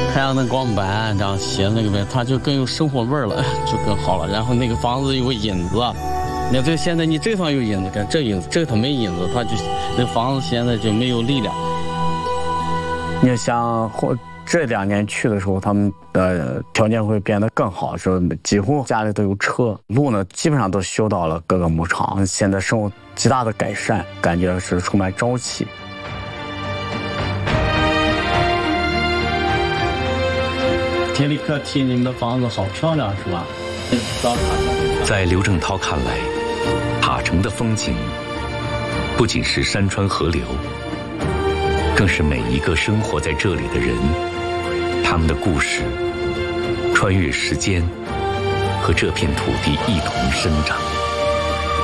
太阳能光板这样写那个呗，它就更有生活味儿了，就更好了。然后那个房子有个影子，你看这现在你这方有影子，看这影子，这个它没影子，它就那房子现在就没有力量。你想这2年去的时候，他们的条件会变得更好，说几乎家里都有车，路呢基本上都修到了各个牧场，现在生活极大的改善，感觉是充满朝气。田里可提你们的房子好漂亮，是吧？ 在刘正涛看来，塔城的风景不仅是山川河流，更是每一个生活在这里的人，他们的故事穿越时间，和这片土地一同生长。